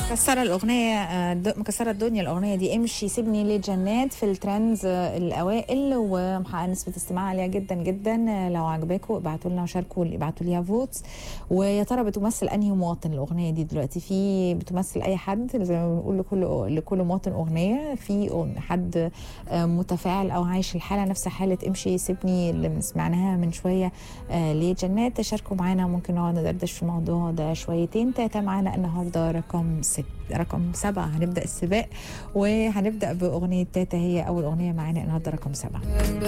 مكسرة الأغنية مكسرة الدنيا الأغنية دي. امشي سيبني لجنات في الترندز الأوائل ومحققة نسبة استماع عالية جدا جدا. لو عجباكم ابعتوا لنا وشاركوا، ابعتوا ليها فوتس. ويا ترى بتمثل أنهي مواطن الأغنية دي دلوقتي؟ في بتمثل أي حد زي ما بنقول لكل مواطن أغنية، في حد متفاعل أو عايش الحالة نفس حالة امشي سيبني اللي سمعناها من شوية لجنات؟ تشاركوا معنا، ممكن نقعد ندردش في الموضوع ده شويتين تاتا. معانا النهارده رقم 7 هنبدأ السباق، وهنبدأ بأغنية تاتا، هي أول أغنية معانا النهارده رقم 7.